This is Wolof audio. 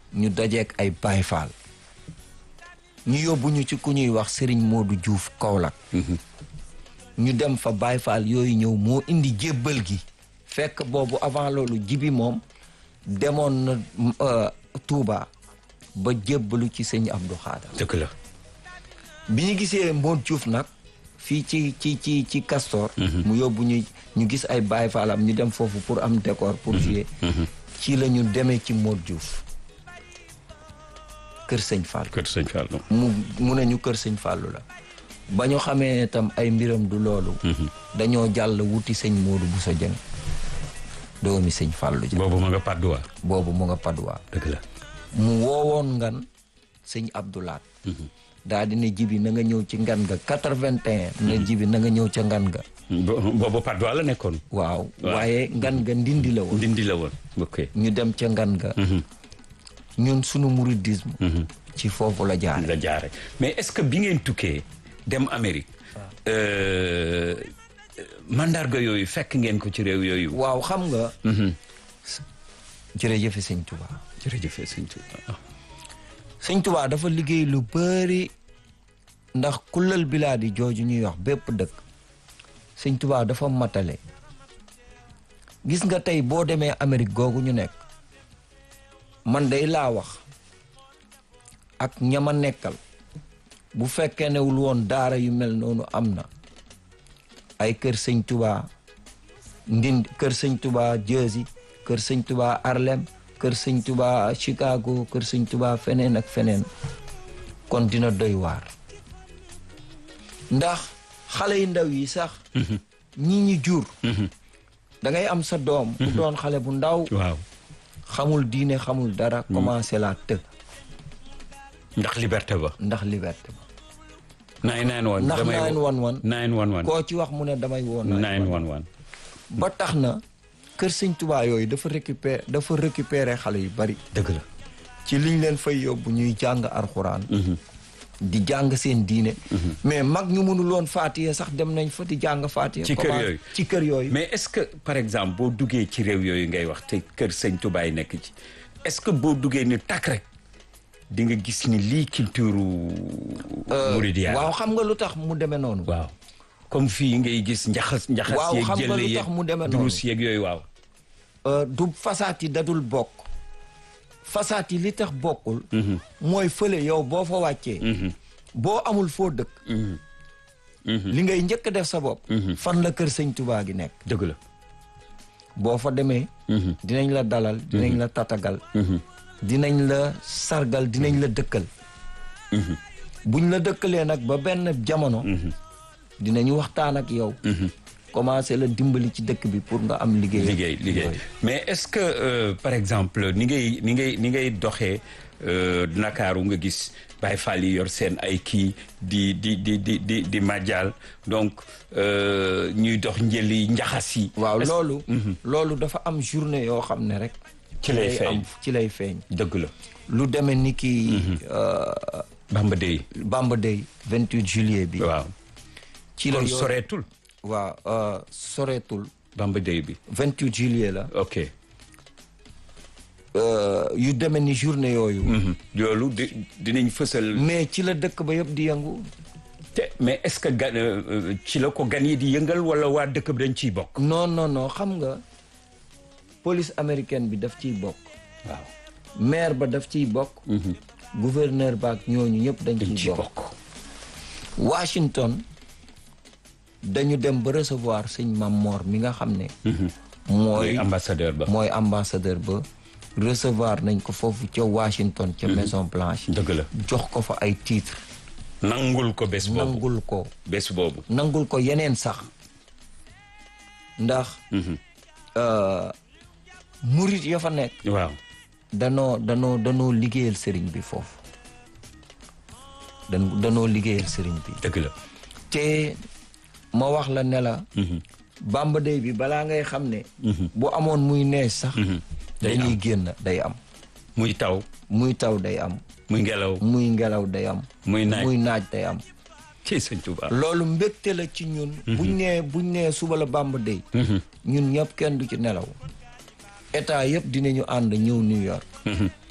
ñu dajeek ay Baay Faal ñu yóbbu ñu ci ku ñuy wax Serigne Modou Diouf Kaolack ñu dem fa Baay Faal yooyu ñëw moo indi jébbal gi fekk boobu avant loolu jibi moom demoon na Touba ba jébbalu ci sëñ Abdou Khadar dëgg la bi ñu gisee Modou Diouf nag fii ci Castor mu yóbbu ñu gis ay Baay Faalam ñu dem foofu pour am décor pour jouer ci la ñu demee ci Modou Diouf kër sëñ Fall mu ne ñu kër sëñ Fallu la ba ñu xamee tam ay mbiram du loolu dañoo jàll wuti sëñ Modou Bousso Dieng doomi sëñ Fallu ja boobu mu nga Padoua dëgg la mu woowoon ngan sëñ Abdoulaat daa dina jibi na nga ñëw ci ngan ga 81 na jibi na nga ñëw ca ngan ga boobu Padoua la nekkoon waaw waaye ngan ga ndindi la woon ok ñu dem ca ngan ga ñun sunu mouridisme ci foofu la jaare mais est-ce que bi ngeen tukkee dem Amérique mandarga yooyu fekk ngeen ko ci réew yooyu waaw xam nga jërëjëfe sëñ Touba sëñ Touba dafa liggéey lu bari ndax kullal bilaadi jooju ñuy wax bépp dëkk sëñ Touba dafa matale gis nga tey boo demee Amérique googu ñu nekk man day laa wax ak ñama nekkal bu fekkee newul woon daara yu mel noonu am na ay kër sëñ Touba kër sëñ Touba Jersey kër sëñ Touba Harlem kër sëñ Touba Chicago kër sëñ Touba feneen ak feneen kon dina doy waar ndax xale yu ndaw yi sax ñi jur da ngay am sa doom bu doon xale bu ndaw waaw xamul diine xamul dara commencé la të ndax liberté ba 911 ndax 911 koo ci wax mu ne damay woon 911 ba tax na kër sëñ Touba yooyu dafa récupérer xale yu bari dëgg la ci liñ leen fay yóbbu ñuy jàng alxuraan di jàng seen diine mais mag ñu mënuloon faatiya sax dem nañ fa di jàng faatiya ci kër yooyu mais est-ce que par exemple boo duggee ci réew yooyu ngay wax te kër sëñ Touba yi nekk ci est-ce que boo duggee ni takk rek di nga gis ni lii culture mouridienne waaw xam nga lu tax mu demee noonu waaw comme fii ngay gis njaxas waaw yeeg xam nga jëlle lu yeeg tax mu demee noonu durus yeeg yooyu waaw du fasaat yi dadul bokk fasaat yi li tax bokkul mooy fële yow boo fa wàccee boo amul foo dëkk li ngay njëkk def sa bopp fan la kër sëñ Touba gi nekk dëgg la boo fa demee dinañ la dalal dinañ la tatagal dinañ la sargal dinañ la dëkkal buñ la dëkkalee nag ba benn jamono dinañu waxtaan ak yow commencé la dimbali ci dëkk bi pour nga am liggéey mais est-ce que par exemple ni ngay doxee Ndakaaru nga gis Baay Faal yi yor seen ay kii di màjjal donc ñuy dox njëli njaxas yi waaw loolu dafa am journée yoo xam ne rek ci lay feeñ dëgg la lu demee ni ki Bamba Day 28 juillet bi waaw ci la soreetul waaw soreetul Bamba Day bi 28 juillet la ok yu demee ni journée yooyu loolu dinañ fësal mais ci la dëkk ba yëpp di yëngu mais est-ce que ci la ko gan yi di yëngal wala waa dëkk bi dañ ciy bokk non xam nga police américaine bi daf ciy bokk waaw maire ba daf ciy bokk gouverneur ba ak ñooñu ñëpp dañ ciy bokk Washington dañu dem ba recevoir sëñ Mamor mi nga xam ne mooy ambassadeur ba recevoir nañ ko foofu ca Washington ca Maison Blanche dëgg la jox ko fa ay titre nangul ko bés boobu nangul ko yeneen sax ndax murit ya fa nekk waaw danoo liggéeyal sëriñ bi foofu danoo liggéeyal sëriñ bi dëgg la te ma wax la ne la Bamba Day bi balaa ngay xam ne bu amoon muy nees sax dañuy génn day am muy taw day am muy ngelaw day am muy naaj day am ci Sëñ Tuubaa loolu mbégte la ci ñun buñ nee suba la Bamba Day ñun ñëpp kenn du ci nelaw état yëpp dinañu ànd ñëw New York